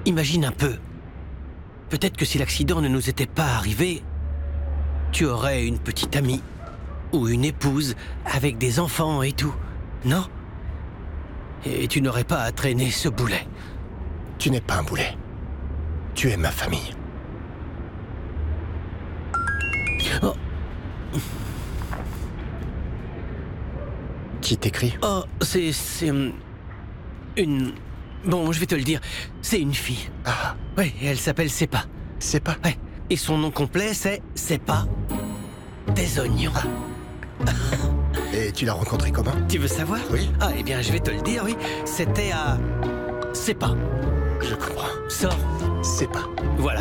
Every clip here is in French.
Imagine un peu. Peut-être que si l'accident ne nous était pas arrivé, tu aurais une petite amie ou une épouse avec des enfants et tout, non? Et tu n'aurais pas à traîner ce boulet. Tu n'es pas un boulet. Tu es ma famille. Oh. Qui t'écrit? Oh, c'est une... Bon, je vais te le dire. C'est une fille. Ah, Ouais, et elle s'appelle Sepa. c'est pas... Ouais, et son nom complet, c'est Sepa des oignons. Et tu l'as rencontré comment? Tu veux savoir? Oui. Ah, eh bien, je vais te le dire, oui. C'était à... Sepa. Je comprends. Sors. C'est pas... Voilà.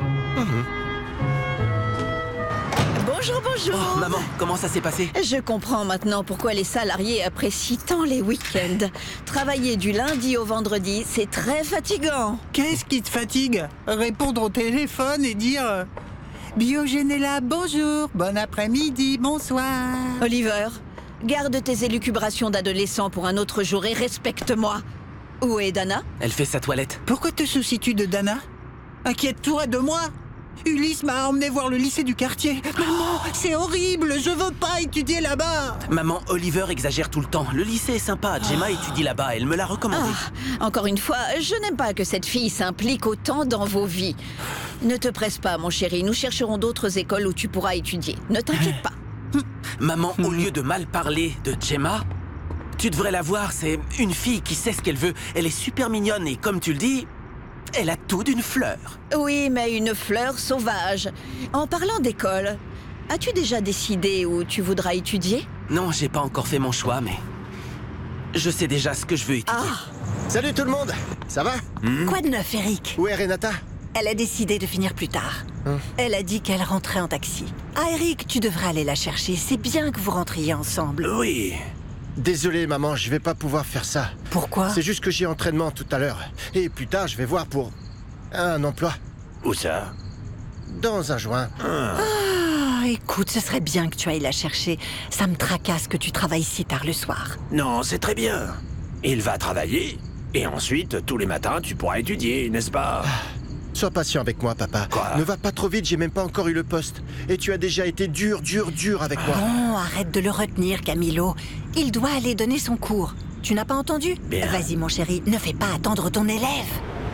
Bonjour, bonjour. Oh, maman, comment ça s'est passé? Je comprends maintenant pourquoi les salariés apprécient tant les week-ends. Travailler du lundi au vendredi, c'est très fatigant. Qu'est-ce qui te fatigue? Répondre au téléphone et dire Biogène est là, bonjour, bon après-midi, bonsoir. Oliver, garde tes élucubrations d'adolescent pour un autre jour et respecte-moi. Où est Dana? Elle fait sa toilette. Pourquoi te soucies-tu de Dana? Inquiète-toi de moi. Ulysse m'a emmené voir le lycée du quartier. Maman, c'est horrible, je veux pas étudier là-bas. Maman, Oliver exagère tout le temps. Le lycée est sympa. Gemma étudie là-bas. Elle me l'a recommandé. Encore une fois, je n'aime pas que cette fille s'implique autant dans vos vies. Ne te presse pas, mon chéri, nous chercherons d'autres écoles où tu pourras étudier. Ne t'inquiète pas. Maman, au lieu de mal parler de Gemma, tu devrais la voir. C'est une fille qui sait ce qu'elle veut. Elle est super mignonne et comme tu le dis, elle a tout d'une fleur. Oui, mais une fleur sauvage. En parlant d'école, as-tu déjà décidé où tu voudras étudier? Non, j'ai pas encore fait mon choix, mais je sais déjà ce que je veux étudier. Salut tout le monde. Ça va? Quoi de neuf, Eric? Où est Renata? Elle a décidé de finir plus tard. Elle a dit qu'elle rentrait en taxi. Ah, Eric, tu devrais aller la chercher. C'est bien que vous rentriez ensemble. Oui. Désolé maman, je vais pas pouvoir faire ça. Pourquoi? C'est juste que j'ai entraînement tout à l'heure. Et plus tard, je vais voir pour un emploi. Où ça? Dans un joint. Ah, écoute, ce serait bien que tu ailles la chercher. Ça me tracasse que tu travailles si tard le soir. Non, c'est très bien. Il va travailler, et ensuite, tous les matins, tu pourras étudier, n'est-ce pas? Sois patient avec moi, papa. Quoi? Ne va pas trop vite, j'ai même pas encore eu le poste. Et tu as déjà été dur avec moi. Bon, arrête de le retenir, Camilo. Il doit aller donner son cours. Tu n'as pas entendu? Bien. Vas-y, mon chéri, ne fais pas attendre ton élève.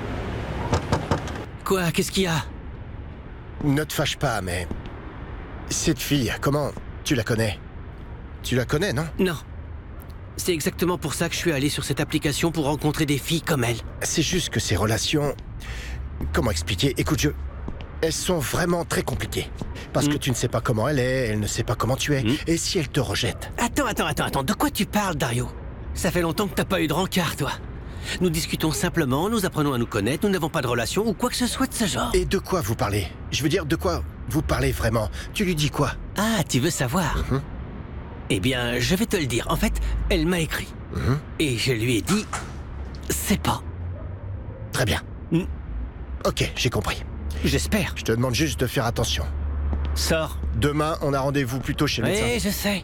Quoi? Qu'est-ce qu'il y a? Ne te fâche pas, mais... Cette fille, comment... Tu la connais? Tu la connais, non? Non. C'est exactement pour ça que je suis allé sur cette application pour rencontrer des filles comme elle. C'est juste que ces relations... Comment expliquer? Écoute, elles sont vraiment très compliquées. Parce que tu ne sais pas comment elle ne sait pas comment tu es. Et si elle te rejette? Attends. De quoi tu parles, Dario? Ça fait longtemps que t'as pas eu de rencard, toi. Nous discutons simplement, nous apprenons à nous connaître, nous n'avons pas de relation ou quoi que ce soit de ce genre. Et de quoi vous parlez? Je veux dire, de quoi vous parlez vraiment? Tu lui dis quoi? Ah, tu veux savoir? Eh bien, je vais te le dire. En fait, elle m'a écrit. Et je lui ai dit... C'est pas. Très bien. Ok, j'ai compris. J'espère. Je te demande juste de faire attention. Sors. Demain, on a rendez-vous plus tôt chez le médecin. Oui, je sais.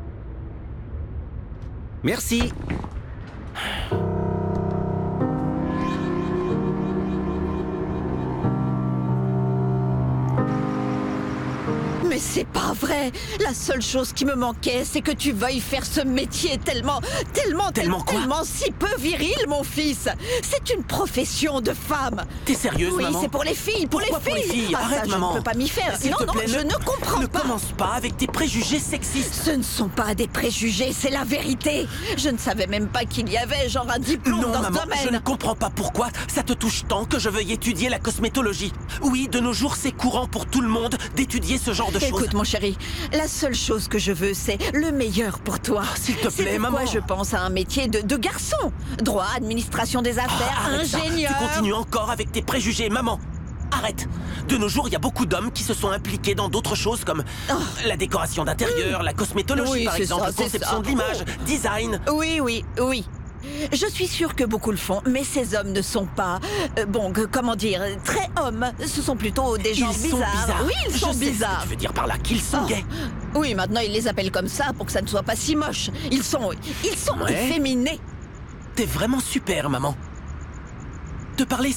Merci. Mais c'est pas vrai. La seule chose qui me manquait, c'est que tu veuilles faire ce métier tellement quoi? si peu viril, mon fils. C'est une profession de femme. T'es sérieuse, Oui, maman? c'est pour les filles, Pourquoi pour les filles? Ah, Arrête, ça, maman. je ne peux pas m'y faire. S'il te plaît, je ne comprends ne pas. commence pas avec tes préjugés sexistes. Ce ne sont pas des préjugés, c'est la vérité. Je ne savais même pas qu'il y avait genre un diplôme Non, dans maman, ce domaine. je ne comprends pas pourquoi ça te touche tant que je veuille étudier la cosmétologie. Oui, de nos jours, c'est courant pour tout le monde d'étudier ce genre de choses. Écoute, mon chéri, la seule chose que je veux, c'est le meilleur pour toi. s'il te plaît, c'est pourquoi maman. je pense à un métier de garçon. Droit, administration des affaires, Arrête ça. ingénieur. Tu continues encore avec tes préjugés, maman. Arrête. De nos jours, il y a beaucoup d'hommes qui se sont impliqués dans d'autres choses comme la décoration d'intérieur, la cosmétologie, Oui, par c'est exemple, ça, c'est conception ça. de l'image, design. Oui. Je suis sûre que beaucoup le font, mais ces hommes ne sont pas, comment dire, très hommes. Ce sont plutôt des gens Ils sont bizarres. Oui, ils sont Je sais ce bizarres. que tu veux dire par là, qu'ils sont gays. Oui, maintenant ils les appellent comme ça pour que ça ne soit pas si moche. Ils sont Ouais. efféminés. T'es vraiment super, maman. Te parler